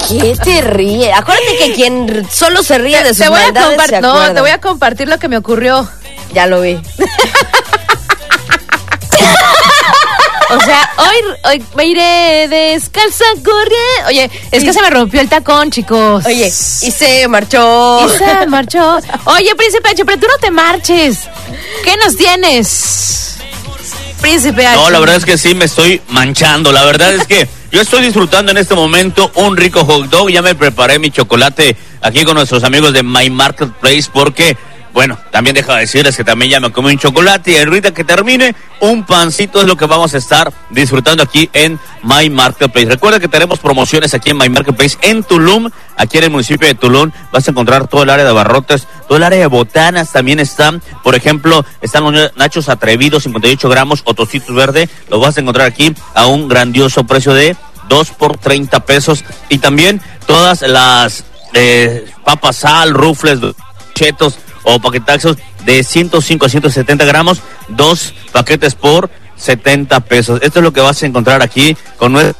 ¿Qué te ríe? Acuérdate que quien solo se ríe de sus maldades se acuerda. No, te voy a compartir lo que me ocurrió. Ya lo vi. O sea, hoy me iré descalza corriendo. Oye, es que se me rompió el tacón, chicos. Oye, y se marchó. Oye, Príncipe H, pero tú no te marches. ¿Qué nos tienes, Príncipe H? No, la verdad es que sí me estoy manchando. La verdad es que yo estoy disfrutando en este momento un rico hot dog. Ya me preparé mi chocolate aquí con nuestros amigos de My Marketplace porque... Bueno, también deja de decirles que también ya me comí un chocolate y ahorita que termine, un pancito es lo que vamos a estar disfrutando aquí en My Marketplace. Recuerda que tenemos promociones aquí en My Marketplace en Tulum, aquí en el municipio de Tulum. Vas a encontrar todo el área de abarrotes, todo el área de botanas también están. Por ejemplo, están los nachos atrevidos, 58 gramos, o tocitos verde. Los vas a encontrar aquí a un grandioso precio de 2 por 30 pesos. Y también todas las papas sal, rufles, chetos, o paquetazos de 105 a 170 gramos, 2 paquetes por 70 pesos. Esto es lo que vas a encontrar aquí con nuestro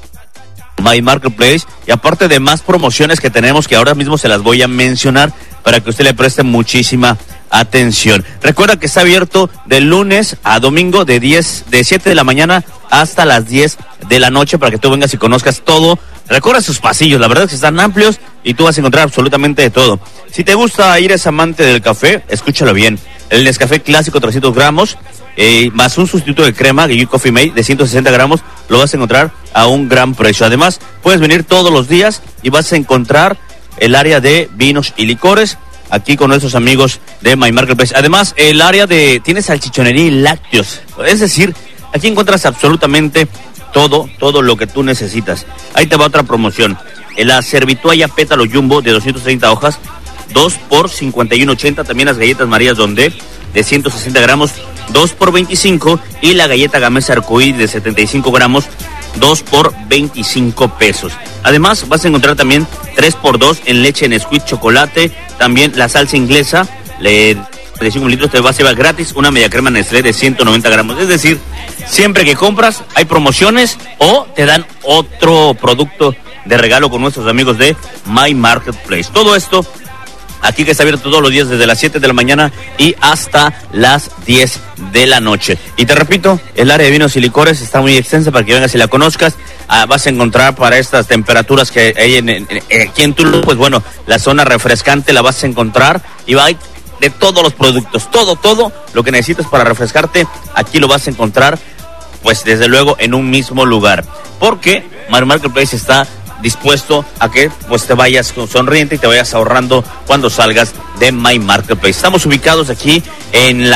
My Marketplace. Y aparte de más promociones que tenemos, que ahora mismo se las voy a mencionar para que usted le preste muchísima atención. Recuerda que está abierto de lunes a domingo de 7 de la mañana hasta las 10 de la noche para que tú vengas y conozcas todo. Recorre sus pasillos, la verdad es que están amplios y tú vas a encontrar absolutamente de todo. Si te gusta ir, es amante del café, escúchalo bien. El Nescafé clásico 300 gramos, más un sustituto de crema, Guillu Coffee Mate de 160 gramos, lo vas a encontrar a un gran precio. Además, puedes venir todos los días y vas a encontrar el área de vinos y licores aquí con nuestros amigos de My Marketplace. Además, el área tiene salchichonería y lácteos. Es decir, aquí encuentras absolutamente todo lo que tú necesitas. Ahí te va otra promoción. La servitualla pétalo jumbo de 230 hojas, 2 por 51.80. También las galletas Marías Donde de 160 gramos, 2 por 25. Y la galleta Gamesa Arcoíris de 75 gramos, 2 por 25 pesos. Además, vas a encontrar también 3 por 2 en leche Nesquik chocolate. También la salsa inglesa, de 5 litros, te vas a llevar gratis una media crema Nestlé de 190 gramos. Es decir, siempre que compras hay promociones o te dan otro producto de regalo con nuestros amigos de My Marketplace. Todo esto aquí que está abierto todos los días desde las 7 de la mañana y hasta las 10 de la noche. Y te repito, el área de vinos y licores está muy extensa para que vengas y la conozcas. Vas a encontrar para estas temperaturas que hay aquí en Tulum, pues bueno, la zona refrescante la vas a encontrar y va a de todos los productos, todo lo que necesitas para refrescarte, aquí lo vas a encontrar, pues desde luego en un mismo lugar, porque My Marketplace está dispuesto a que pues te vayas sonriente y te vayas ahorrando cuando salgas de My Marketplace. Estamos ubicados aquí en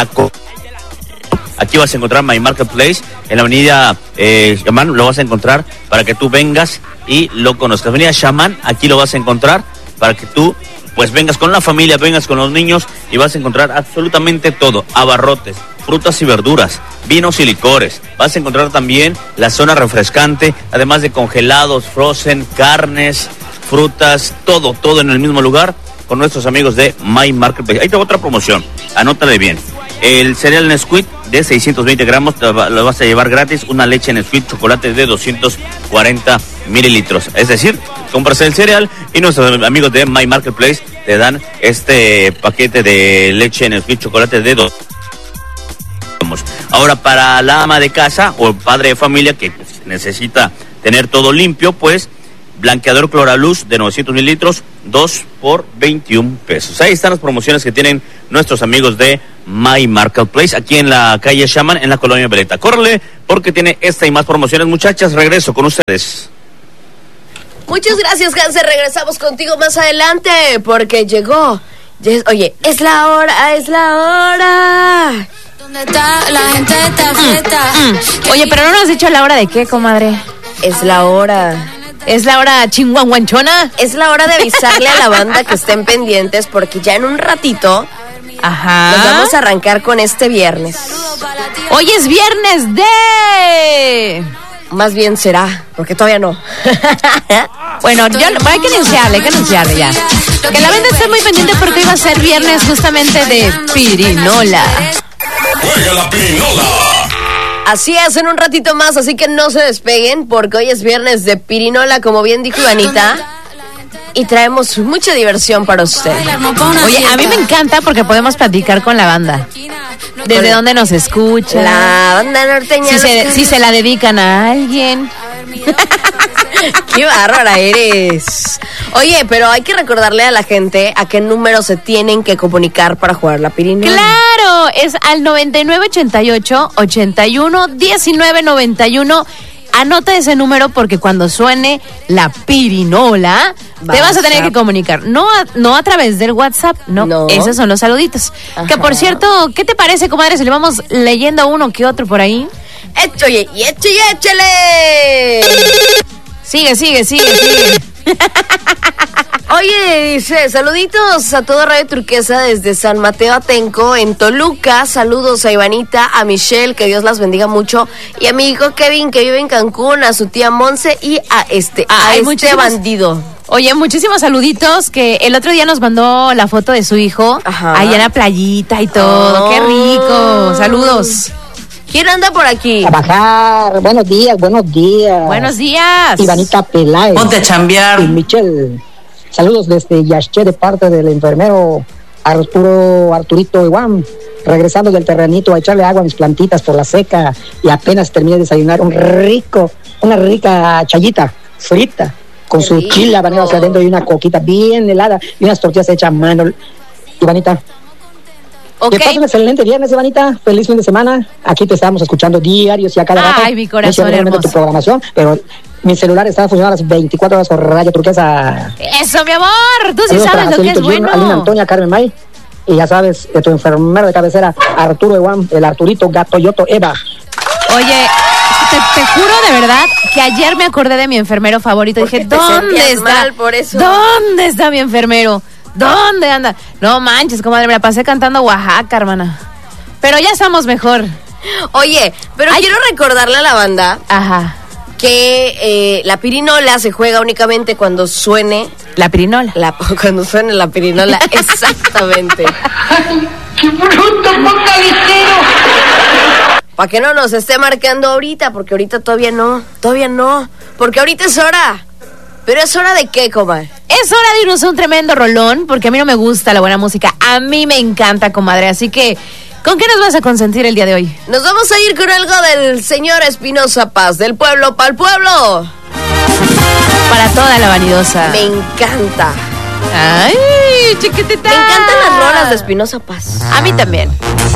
aquí vas a encontrar My Marketplace en la avenida Chamán, lo vas a encontrar para que tú vengas y lo conozcas. Avenida Chamán, aquí lo vas a encontrar para que tú pues vengas con la familia, vengas con los niños y vas a encontrar absolutamente todo. Abarrotes, frutas y verduras, vinos y licores. Vas a encontrar también la zona refrescante, además de congelados, frozen, carnes, frutas, todo en el mismo lugar con nuestros amigos de My Marketplace. Ahí te va otra promoción, anótale bien. El cereal Nesquik de 620 gramos, lo vas a llevar gratis, una leche Nesquik chocolate de 240 mililitros. Es decir, compras el cereal y nuestros amigos de My Marketplace te dan este paquete de leche Nesquik chocolate de 2. Ahora, para la ama de casa o padre de familia que necesita tener todo limpio, pues blanqueador Cloraluz de 900 mililitros, 2 por 21 pesos. Ahí están las promociones que tienen nuestros amigos de My Marketplace, aquí en la calle Chamán, en la colonia Veleta. Córrele, porque tiene esta y más promociones. Muchachas, regreso con ustedes. Muchas gracias, Hanser. Regresamos contigo más adelante, porque llegó. Oye, es la hora. ¿Dónde está la gente de esta fiesta? Oye, pero no nos has dicho la hora de qué, comadre. Es la hora. ¿Es la hora chinguanguanchona? Es la hora de avisarle a la banda que estén pendientes, porque ya en un ratito nos vamos a arrancar con este viernes. Hoy es viernes de... Más bien será, porque todavía no. Bueno, hay que anunciarle ya. Que la banda esté muy pendiente porque iba a ser viernes justamente de pirinola. ¡Juega la pirinola! Así es, en un ratito más, así que no se despeguen, porque hoy es viernes de pirinola, como bien dijo Ivanita. y traemos mucha diversión para usted. Oye, a mí me encanta porque podemos platicar con la banda. ¿Desde dónde nos escuchan? La banda norteña. Si se la dedican a alguien. ¡Qué bárbara eres! Oye, pero hay que recordarle a la gente a qué número se tienen que comunicar para jugar la pirinola. ¡Claro! Es al 9988-811991. Anota ese número porque cuando suene la pirinola te vas a tener que comunicar. No a través del WhatsApp, no. Esos son los saluditos. Ajá. Que por cierto, ¿qué te parece, comadre, si le vamos leyendo uno que otro por ahí? ¡Oye, y échale! Sigue. Oye, dice, saluditos a toda Radio Turquesa desde San Mateo Atenco, en Toluca. Saludos a Ivanita, a Michelle, que Dios las bendiga mucho, y a mi hijo Kevin, que vive en Cancún, a su tía Monse y a este bandido. Oye, muchísimos saluditos, que el otro día nos mandó la foto de su hijo. Ajá. Ahí en la playita y todo. ¡Qué rico! Saludos. ¿Quién anda por aquí? A bajar. Buenos días. Buenos días. Ivanita Peláez. Ponte a chambear. Y Michelle. Saludos desde Yaxché de parte del enfermero Arturito Iguam. Regresando del terrenito a echarle agua a mis plantitas por la seca. Y apenas terminé de desayunar una rica chayita frita. Con su chile habanero hacia adentro y una coquita bien helada. Y unas tortillas hechas a mano. Ivanita. Okay. Que pasen un excelente viernes, Ivanita. Feliz fin de semana. Aquí te estamos escuchando diarios y a cada rato. Ay, mi corazón hermoso. Tu programación, pero mi celular está funcionando a las 24 horas por Radio Turquesa. Eso, mi amor. Tú sí sabes lo que es bueno. Alina Antonia, Carmen May. Y ya sabes, tu enfermero de cabecera, Arturo Eguam, el Arturito Gato Yoto Eva. Oye, te juro de verdad que ayer me acordé de mi enfermero favorito. Dije, ¿dónde está? ¿Dónde está mi enfermero? ¿Dónde anda? No manches, comadre, me la pasé cantando Oaxaca, hermana. Pero ya estamos mejor. Oye, pero quiero recordarle a la banda que la pirinola se juega únicamente cuando suene... La pirinola. Cuando suene la pirinola, exactamente. ¡Qué bruto, focalicero! Para que no nos esté marcando ahorita, porque ahorita todavía no, porque ahorita es hora. ¿Pero es hora de qué, comadre? Es hora de irnos a un tremendo rolón, porque a mí no me gusta la buena música. A mí me encanta, comadre. Así que, ¿con qué nos vas a consentir el día de hoy? Nos vamos a ir con algo del señor Espinosa Paz, del pueblo pa'l pueblo. Para toda la vanidosa. Me encanta. Ay, chiquitita. Me encantan las rolas de Espinosa Paz. A mí también.